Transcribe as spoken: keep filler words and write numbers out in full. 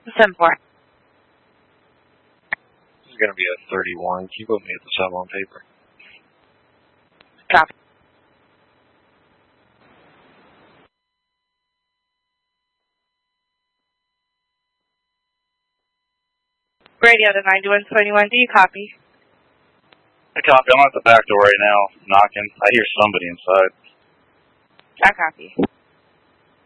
seven four. This is going to be a thirty-one. Can you put me at the sub on paper? Copy. Radio to ninety-one twenty-one. Do you copy? I copy. I'm at the back door right now, knocking. I hear somebody inside. I copy.